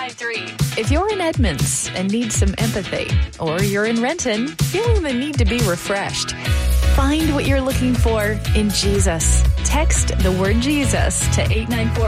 893. If you're in Edmonds and need some empathy, or you're in Renton feeling the need to be refreshed, find what you're looking for in Jesus. Text the word Jesus to 894